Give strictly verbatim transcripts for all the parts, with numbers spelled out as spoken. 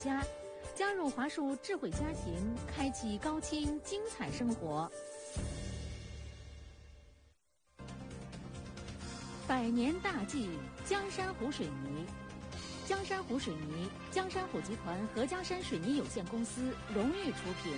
家，加入华数智慧家庭，开启高清精彩生活。百年大计，江山湖水泥。江山湖水泥，江山湖集团和江山水泥有限公司荣誉出品。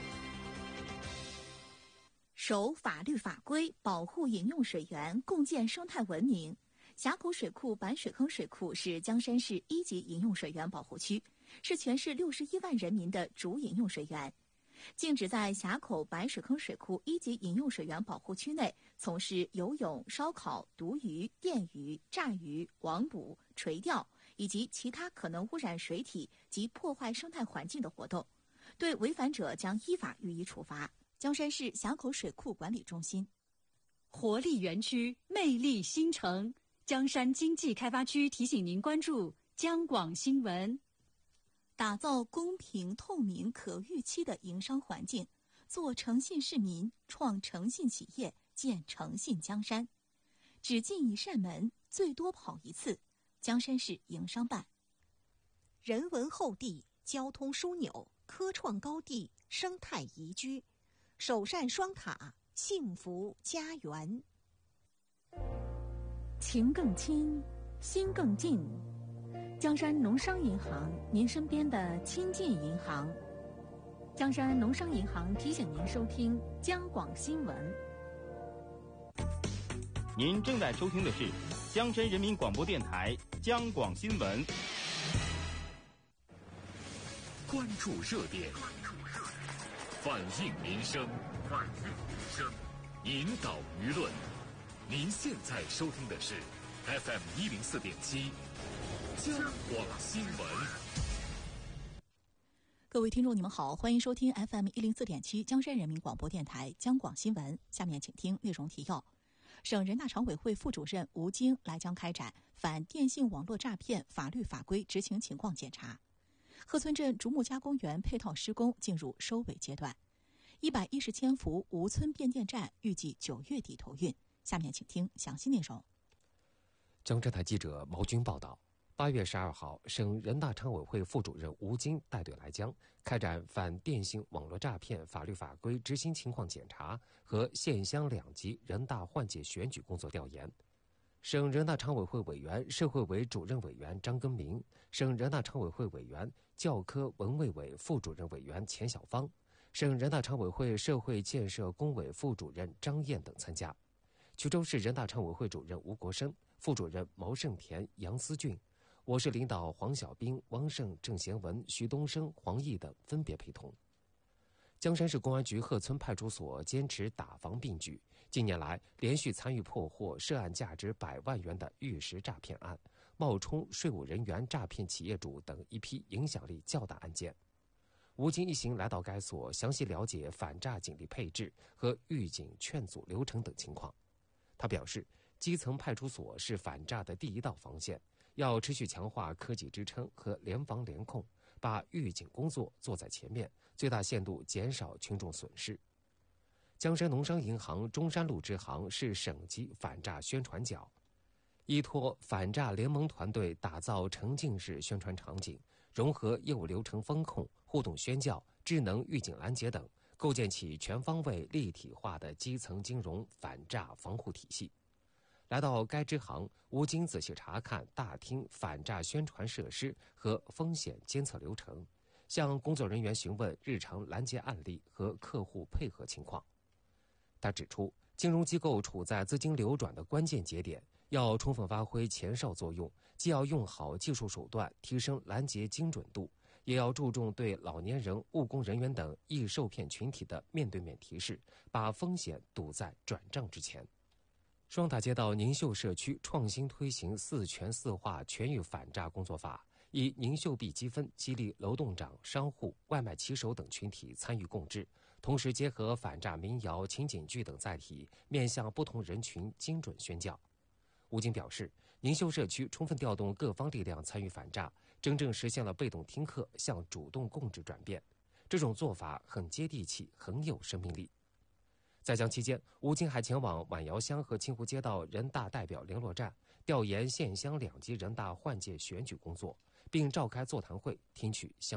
守法律法规，保护饮用水源，共建生态文明。峡口水库板水坑水库是江山市一级饮用水源保护区，是全市六十一万人民的主饮用水源。禁止在峡口板水坑水库一级饮用水源保护区内从事游泳、烧烤、毒鱼、电鱼、炸鱼、网捕、垂钓以及其他可能污染水体及破坏生态环境的活动，对违反者将依法予以处罚。江山市峡口水库管理中心。 活力园区，魅力新城。江山经济开发区提醒您关注江广新闻。 打造公平、透明、可预期的营商环境，做诚信市民，创诚信企业，建诚信江山。只进一扇门，最多跑一次。江山市营商办。 人文厚地，交通枢纽，科创高地，生态宜居，首善双塔，幸福家园。 情更亲，心更近。江山农商银行，您身边的亲近银行。江山农商银行提醒您收听江广新闻。 您正在收听的是江山人民广播电台江广新闻。 关注热点，反映民生，反映民生，引导舆论。您现在收听的是 F M 一零四点七江广新闻。 各位听众，你们好，欢迎收听 F M 一零四点七江山人民广播电台江广新闻。下面请听内容提要。省人大常委会副主任吴京来江开展反电信网络诈骗法律法规执行情况检查。鹤村镇竹木加工园配套施工进入收尾阶段。一百一十千伏吴村变电站预计九月底投运。下面请听详细内容。 江浙台记者毛军报道，八月十二号，省人大常委会副主任吴京带队来江，开展反电信网络诈骗法律法规执行情况检查和县乡两级人大换届选举工作调研。省人大常委会委员、社会委主任委员张根明，省人大常委会委员、教科文卫委副主任委员钱小芳，省人大常委会社会建设工委副主任张燕等参加。衢州市人大常委会主任吴国生、副主任毛胜田、杨思俊，我市领导黄小兵、汪胜、郑贤文、徐东升、黄毅等分别陪同。江山市公安局鹤村派出所坚持打防并举，近年来连续参与破获涉案价值百万元的玉石诈骗案、冒充税务人员诈骗企业主等一批影响力较大案件。吴京一行来到该所，详细了解反诈警力配置和预警劝阻流程等情况。他表示，基层派出所是反诈的第一道防线，要持续强化科技支撑和联防联控，把预警工作做在前面，最大限度减少群众损失。江山农商银行中山路支行是省级反诈宣传角，依托反诈联盟团队打造沉浸式宣传场景，融合业务流程风控、互动宣教、智能预警拦截等，构建起全方位立体化的基层金融反诈防护体系。来到该支行，吴京仔细查看大厅反诈宣传设施和风险监测流程，向工作人员询问日常拦截案例和客户配合情况。他指出，金融机构处在资金流转的关键节点，要充分发挥前哨作用，既要用好技术手段提升拦截精准度，也要注重对老年人、务工人员等易受骗群体的面对面提示，把风险堵在转账之前。双塔街道宁秀社区创新推行四全四化全域反诈工作法，以宁秀币积分激励楼栋长、商户、外卖骑手等群体参与共治，同时结合反诈民谣、情景剧等载体，面向不同人群精准宣教。吴京表示，宁秀社区充分调动各方力量参与反诈，真正实现了被动听课向主动共治转变。这种做法很接地气，很有生命力。在江期间，吴京还前往满窑乡和清湖街道人大代表联络站调研县乡两级人大换届选举工作，并召开座谈会，听取相